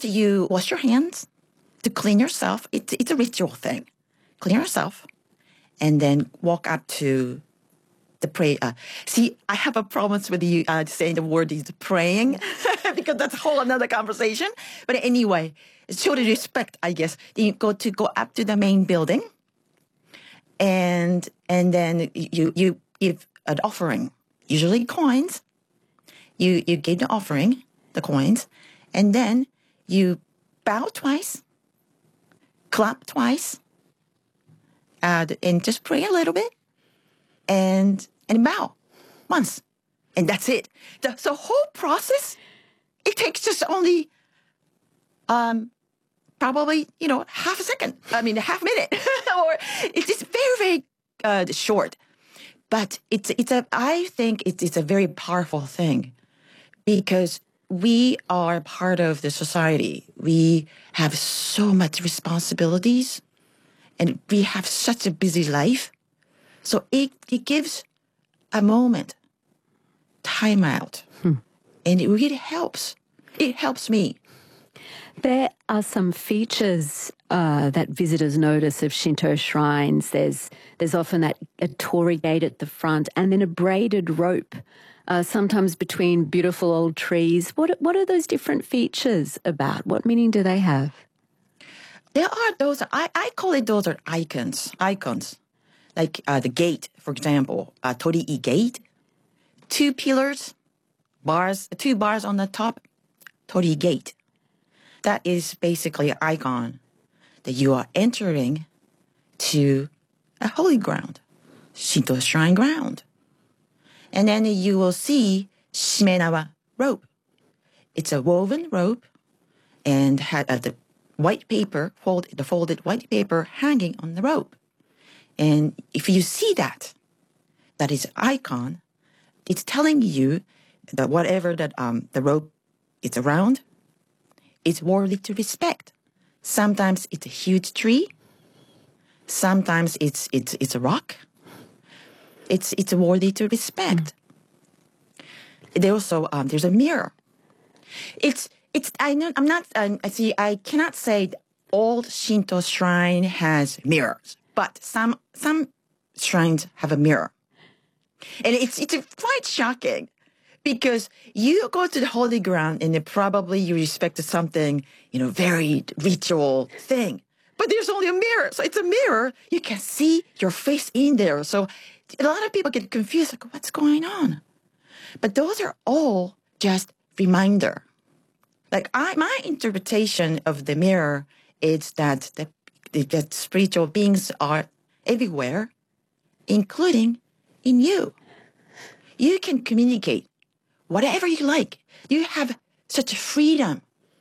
First, you wash your hands to clean yourself. It's a ritual thing. Clean yourself, and then walk up to the pray. See, I have a problem with you saying the word is praying because that's a whole another conversation. But anyway, show the respect, I guess. You go up to the main building, and then you give an offering, usually coins. You give the offering, the coins, and then you bow twice, clap twice, and just pray a little bit, and bow once, and that's it. The whole process, it takes just only probably half a second. I mean, a half minute, or it's just very very short. But I think it's a very powerful thing because we are part of the society. We have so much responsibilities, and we have such a busy life. So it gives a moment, time out, and it really helps. It helps me. There are some features that visitors notice of Shinto shrines. There's often a torii gate at the front, and then a braided rope, sometimes between beautiful old trees. What are those different features about? What meaning do they have? There are those. I call it those are icons. Like the gate, for example, torii gate, two pillars, two bars on the top, torii gate. That is basically an icon that you are entering to a holy ground, Shinto shrine ground. And then you will see shimenawa rope. It's a woven rope and had the white paper, the folded white paper hanging on the rope. And if you see that is an icon, it's telling you that whatever that the rope is around, it's worthy to respect. Sometimes it's a huge tree. Sometimes it's a rock. It's worthy to respect. There also there's a mirror. I cannot say all Shinto shrine has mirrors, but some shrines have a mirror, and it's quite shocking. Because you go to the holy ground and probably you respect something, very ritual thing. But there's only a mirror. So it's a mirror. You can see your face in there. So a lot of people get confused, like, what's going on? But those are all just reminder. Like my interpretation of the mirror is that the spiritual beings are everywhere, including in you. You can communicate whatever you like. You have such a freedom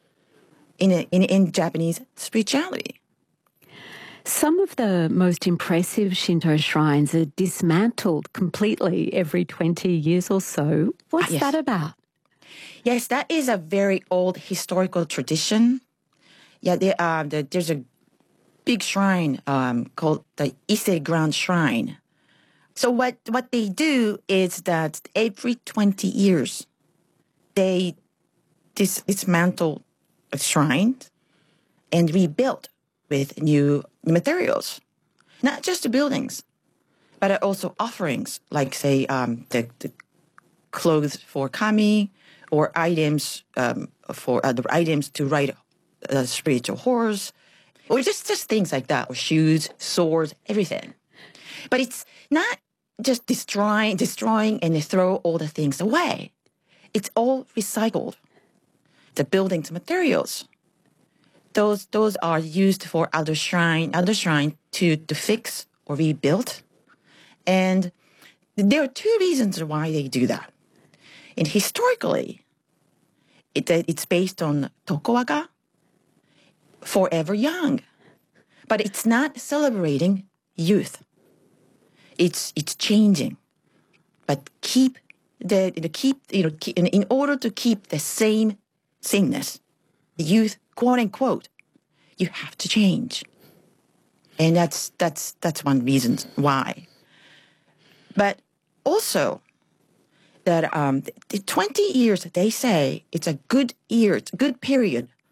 in Japanese spirituality. Some of the most impressive Shinto shrines are dismantled completely every 20 years or so. What's that about? Yes, that is a very old historical tradition. Yeah, there's a big shrine called the Ise Ground Shrine. So what they do is that every 20 years, they dismantle a shrine and rebuild with new materials. Not just the buildings, but also offerings, like, say, the clothes for kami, or items for the items to ride a spiritual horse, or just things like that, or shoes, swords, everything. But it's not just destroying and they throw all the things away. It's all recycled. The buildings materials, those are used for other shrine to fix or rebuild. And there are two reasons why they do that. And historically, it's based on Tokugawa, forever young. But it's not celebrating youth. It's changing, but in order to keep the sameness, the youth, quote unquote, you have to change, and that's one reason why. But also that the 20 years, they say it's a good year, it's a good period